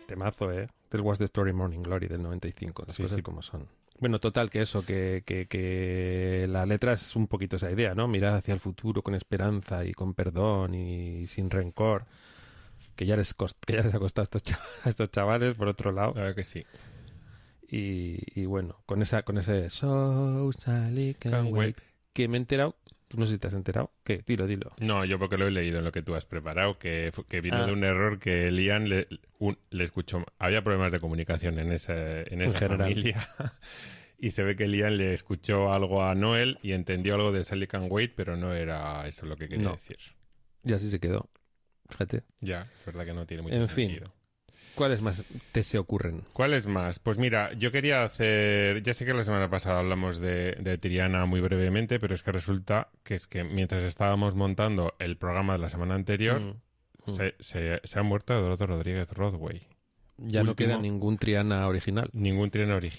Temazo, Del Was the Story Morning Glory del 95, las cosas como son. Bueno, total, que eso, que la letra es un poquito esa idea, ¿no? Mirar hacia el futuro con esperanza y con perdón y sin rencor. Que ya les ha costado a estos chavales, por otro lado. Claro que sí. Y bueno, con ese So Sally Can't Wait, que me he enterado. Tú no sé si te has enterado. ¿Qué? Dilo. No, yo porque lo he leído en lo que tú has preparado, que vino de un error que Liam le escuchó. Había problemas de comunicación en esa familia. Y se ve que Liam le escuchó algo a Noel y entendió algo de Sally Can't Wait, pero no era eso lo que quería decir. Y así se quedó. Fíjate. Ya, es verdad que no tiene mucho En sentido. fin, ¿cuáles más te se ocurren? ¿Cuáles más? Pues mira, yo quería hacer... Ya sé que la semana pasada hablamos de Triana muy brevemente, pero es que resulta que mientras estábamos montando el programa de la semana anterior, se ha muerto Eduardo Rodríguez Rodway. Ya no queda ningún Triana original. Ningún Triana original.